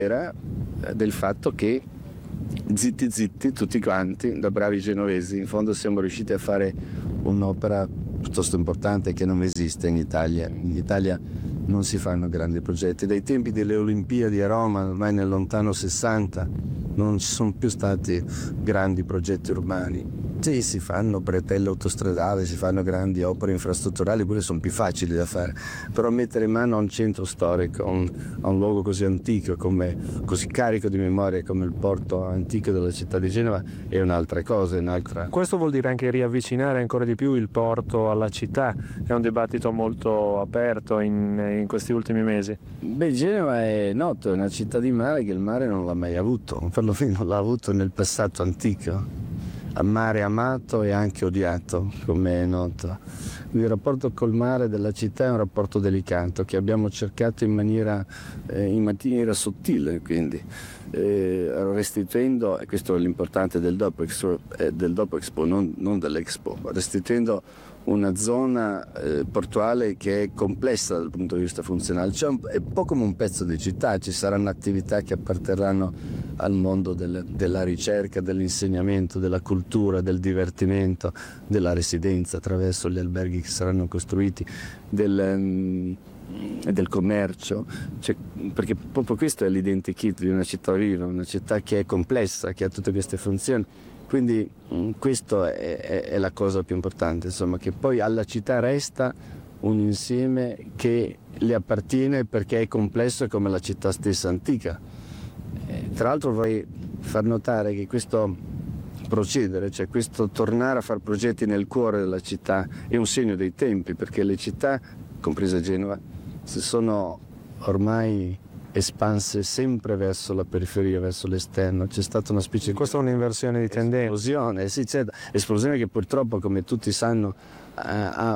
era del fatto che zitti tutti quanti, da bravi genovesi, in fondo siamo riusciti a fare un'opera piuttosto importante che non esiste in Italia. In Italia non si fanno grandi progetti. Dai tempi delle Olimpiadi a Roma, ormai nel lontano 60, non ci sono più stati grandi progetti urbani. Sì, si fanno bretelle autostradali, si fanno grandi opere infrastrutturali, quelle sono più facili da fare, però mettere in mano a un centro storico, a un luogo così antico, così carico di memoria come il porto antico della città di Genova, è un'altra cosa, Questo vuol dire anche riavvicinare ancora di più il porto alla città, è un dibattito molto aperto in questi ultimi mesi. Beh, Genova è noto, è una città di mare che il mare non l'ha mai avuto, perlomeno l'ha avuto nel passato antico. A mare amato e anche odiato, come è noto. Quindi il rapporto col mare della città è un rapporto delicato che abbiamo cercato in maniera sottile, quindi restituendo, e questo è l'importante del Dopo Expo, non dell'Expo, restituendo una zona portuale che è complessa dal punto di vista funzionale, cioè è un po' come un pezzo di città, ci saranno attività che apparterranno al mondo della ricerca, dell'insegnamento, della cultura, del divertimento, della residenza attraverso gli alberghi che saranno costruiti, del commercio, perché proprio questo è l'identikit di una città viva, una città che è complessa, che ha tutte queste funzioni. Quindi questo è la cosa più importante, insomma, che poi alla città resta un insieme che le appartiene perché è complesso come la città stessa antica. Tra l'altro vorrei far notare che questo procedere, cioè questo tornare a fare progetti nel cuore della città, è un segno dei tempi, perché le città, compresa Genova, si sono ormai espanse sempre verso la periferia, verso l'esterno. C'è stata una specie Questa è un'inversione di tendenza. Esplosione, sì, certo. Esplosione che purtroppo, come tutti sanno, ha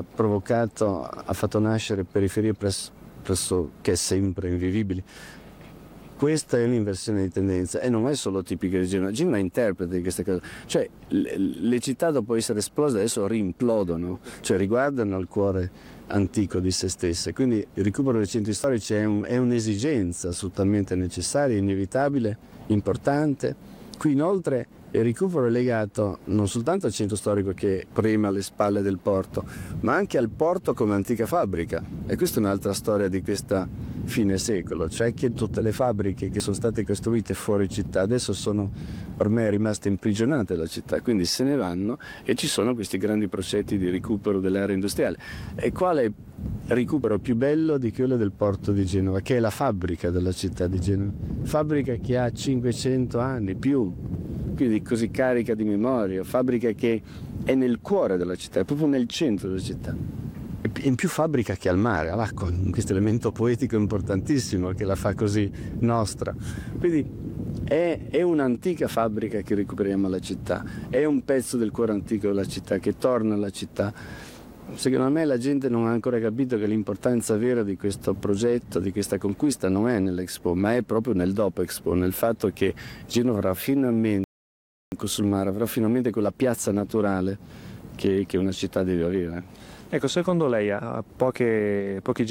fatto nascere periferie pressoché sempre invivibili. Questa è un'inversione di tendenza e non è solo tipica di Genova. Genova interpreta di queste cose, cioè le città dopo essere esplose adesso rimplodono, cioè riguardano il cuore antico di se stesse, quindi il recupero dei centri storici è un'esigenza assolutamente necessaria, inevitabile, importante. Qui inoltre il recupero è legato non soltanto al centro storico che prema alle spalle del porto, ma anche al porto come antica fabbrica, e questa è un'altra storia di questa fine secolo, cioè che tutte le fabbriche che sono state costruite fuori città adesso sono ormai rimaste imprigionate dalla città, quindi se ne vanno e ci sono questi grandi progetti di recupero dell'area industriale. E quale recupero più bello di quello del porto di Genova, che è la fabbrica della città di Genova, fabbrica che ha 500 anni più, quindi così carica di memoria, fabbrica che è nel cuore della città, è proprio nel centro della città. In più fabbrica che al mare, all'acqua, questo elemento poetico importantissimo che la fa così nostra. Quindi è un'antica fabbrica che recuperiamo alla città, è un pezzo del cuore antico della città che torna alla città. Secondo me la gente non ha ancora capito che l'importanza vera di questo progetto, di questa conquista, non è nell'Expo, ma è proprio nel dopo Expo, nel fatto che Genova avrà finalmente sul mare, avrà finalmente quella piazza naturale che una città deve avere. Ecco, secondo lei a pochi giorni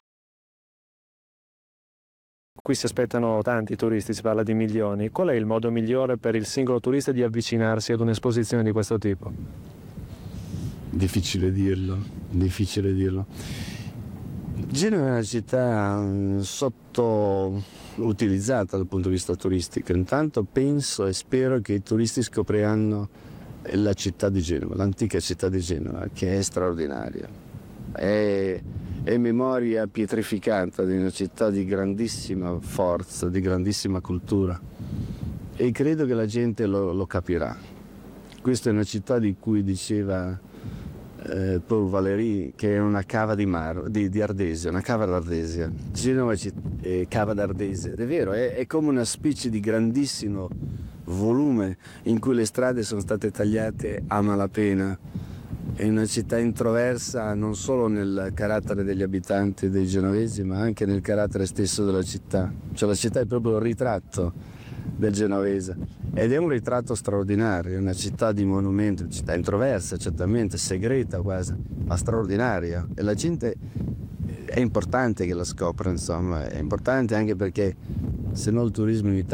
qui si aspettano tanti turisti, si parla di milioni, qual è il modo migliore per il singolo turista di avvicinarsi ad un'esposizione di questo tipo? Difficile dirlo. Genova è una città sottoutilizzata dal punto di vista turistico. Intanto penso e spero che i turisti scopriranno la città di Genova, l'antica città di Genova, che è straordinaria. È memoria pietrificata di una città di grandissima forza, di grandissima cultura, e credo che la gente lo capirà. Questa è una città di cui diceva Paul Valéry che è una cava di Ardesia, una cava d'Ardesia. Genova è cava d'Ardesia, è vero, è come una specie di grandissimo volume in cui le strade sono state tagliate a malapena. È una città introversa non solo nel carattere degli abitanti, dei genovesi, ma anche nel carattere stesso della città. Cioè la città è proprio il ritratto del genovese ed è un ritratto straordinario, è una città di monumenti, una città introversa certamente, segreta quasi, ma straordinaria, e la gente è importante che la scopra, insomma, è importante anche perché se no il turismo in Italia